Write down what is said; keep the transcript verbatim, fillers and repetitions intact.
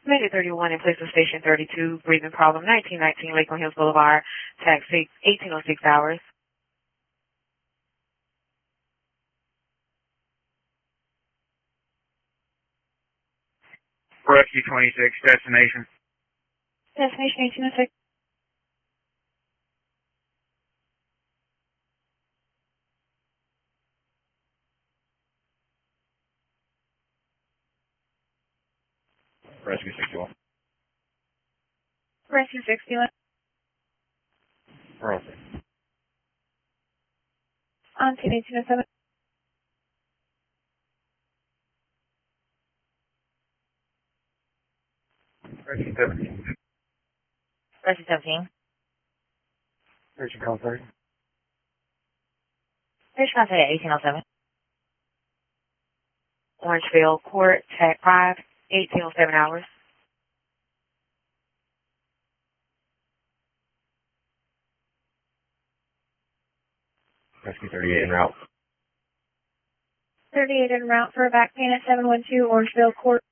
Mayday thirty-one in place of Station thirty-two, breathing problem, nineteen nineteen Lakeland Hills Boulevard, taxi, eighteen oh six hours. Rescue twenty-six, destination. Destination eighteen oh six. Rescue sixty-one. Rescue sixty-one. Perfect. On to eighteen oh seven. Rescue seventeen. Rescue seventeen. Rescue contact. Rescue contact at eighteen oh seven. Orangeville Court, tag five, eighteen oh seven hours. Rescue thirty-eight en route. thirty-eight en route for a back pain at seven one two Orangeville Court.